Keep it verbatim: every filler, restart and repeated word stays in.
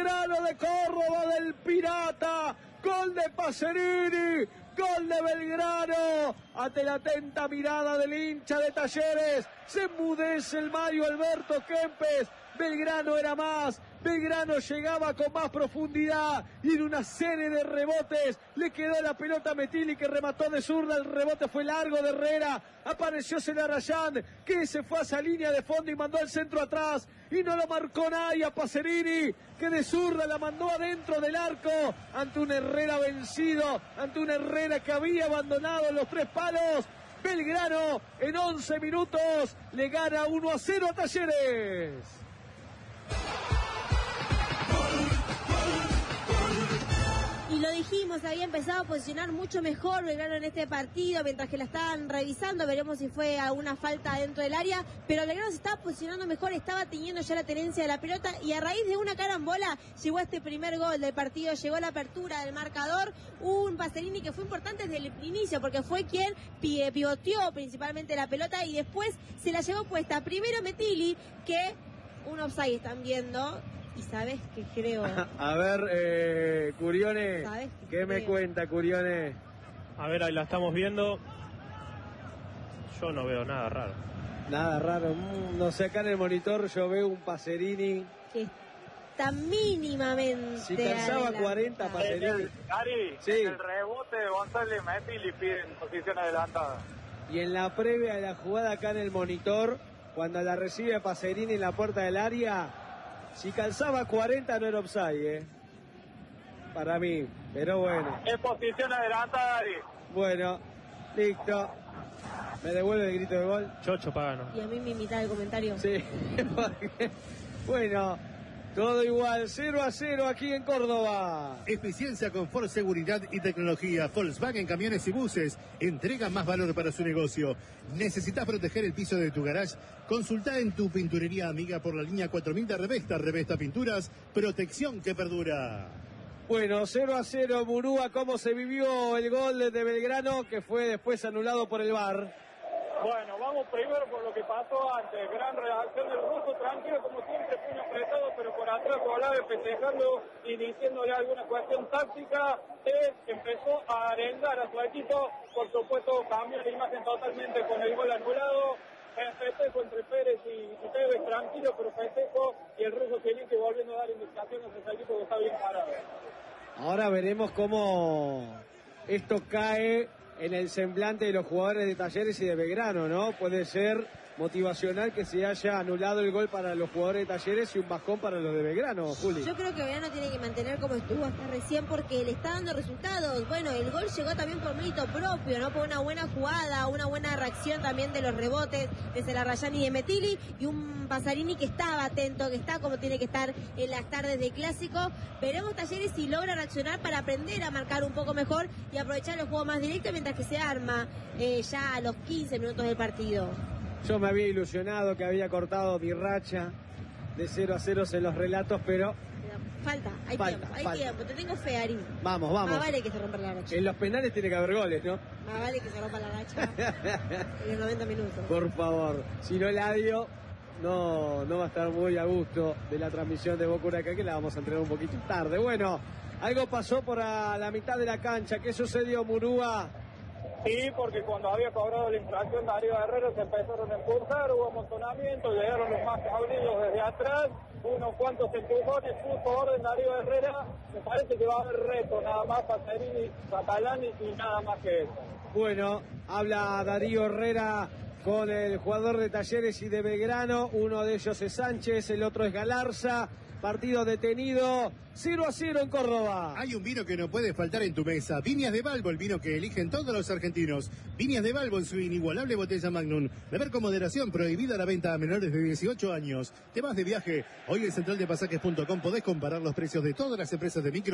Belgrano de Córdoba, del Pirata, gol de Pacerini, gol de Belgrano, ante la atenta mirada del hincha de Talleres, se enmudece el Mario Alberto Kempes. Belgrano era más, Belgrano llegaba con más profundidad y en una serie de rebotes le quedó la pelota a Metilli, que remató de zurda, el rebote fue largo de Herrera, apareció Celarayán, que se fue a esa línea de fondo y mandó el centro atrás y no lo marcó nadie a Pacerini, que de zurda la mandó adentro del arco ante un Herrera vencido, ante un Herrera que había abandonado los tres palos. Belgrano en once minutos le gana uno a cero a Talleres. Y lo dijimos, había empezado a posicionar mucho mejor Belgrano en este partido, mientras que la estaban revisando, veremos si fue alguna falta dentro del área, pero Belgrano se estaba posicionando mejor, estaba teniendo ya la tenencia de la pelota, y a raíz de una carambola llegó este primer gol del partido, llegó la apertura del marcador, un Pacerini que fue importante desde el inicio, porque fue quien pivoteó principalmente la pelota, y después se la llevó puesta primero Metilli, que un offside están viendo. Y sabes que creo... A ver, eh, Curione, ¿qué creo? me cuenta, Curione? A ver, ahí la estamos viendo. Yo no veo nada raro. Nada raro, mm, no sé, acá en el monitor yo veo un Pacerini... que está mínimamente... Si calzaba cuarenta, Pacerini... Ari, sí. En el rebote de González Metilli piden posición adelantada. Y en la previa de la jugada acá en el monitor, cuando la recibe Pacerini en la puerta del área... Si calzaba cuarenta no era offside, ¿eh? Para mí, pero bueno. Es posición adelantada, Ari. Bueno, listo. ¿Me devuelve el grito de gol? Chocho Pagano. Y a mí me imita el comentario. Sí, porque, bueno, todo igual, cero a cero aquí en Córdoba. Eficiencia, confort, seguridad y tecnología. Volkswagen Camiones y Buses entrega más valor para su negocio. ¿Necesitas proteger el piso de tu garage? Consulta en tu pinturería amiga por la línea cuatro mil de Revesta. Revesta Pinturas, protección que perdura. Bueno, cero a cero, Murúa, ¿cómo se vivió el gol de Belgrano, que fue después anulado por el V A R? Bueno, vamos primero por lo que pasó antes. Gran reacción del ruso, tranquilo como siempre, puño apretado, pero por atrás Olave festejando y diciéndole alguna cuestión táctica. Él empezó a arengar a su equipo, por supuesto cambió la imagen totalmente con el gol anulado. El festejo entre Pérez y, y Tevez, tranquilo, pero festejo, y el ruso tiene que volviendo a dar indicaciones a ese equipo que está bien parado. Ahora veremos cómo esto cae en el semblante de los jugadores de Talleres y de Belgrano, ¿no? Puede ser motivacional que se haya anulado el gol para los jugadores de Talleres y un bajón para los de Belgrano, Juli. Yo creo que Belgrano tiene que mantener como estuvo hasta recién, porque le está dando resultados. Bueno, el gol llegó también por mérito propio, ¿no? Por una buena jugada, una buena reacción también de los rebotes de Celarayán y de Metilli, y un Pacerini que estaba atento, que está como tiene que estar en las tardes de clásico. Veremos Talleres si logra reaccionar para aprender a marcar un poco mejor y aprovechar el juego más directo, mientras que se arma eh, ya a los quince minutos del partido. Yo me había ilusionado que había cortado mi racha de cero a cero en los relatos, pero... Falta, hay falta, tiempo, hay falta. tiempo. Te tengo fe, Ari. Vamos, vamos. Más vale que se rompa la racha. En los penales tiene que haber goles, ¿no? Más vale que se rompa la racha en los noventa minutos. Por favor. Si no, Eladio no, no va a estar muy a gusto de la transmisión de Boca Huracán, que la vamos a entregar un poquito tarde. Bueno, algo pasó por a la mitad de la cancha. ¿Qué sucedió, Murúa? Sí, porque cuando había cobrado la infracción Darío Herrera se empezaron a empujar, hubo amontonamiento, llegaron los más cabrillos desde atrás, unos cuantos empujones, puso orden Darío Herrera. Me parece que va a haber reto, nada más Pacerini, Catalán y, y nada más que eso. Bueno, habla Darío Herrera con el jugador de Talleres y de Belgrano, uno de ellos es Sánchez, el otro es Galarza. Partido detenido, cero a cero en Córdoba. Hay un vino que no puede faltar en tu mesa. Viñas de Balbo, el vino que eligen todos los argentinos. Viñas de Balbo en su inigualable botella Magnum. Beber con moderación, prohibida la venta a menores de dieciocho años. Te vas de viaje. Hoy en central de pasajes punto com podés comparar los precios de todas las empresas de micro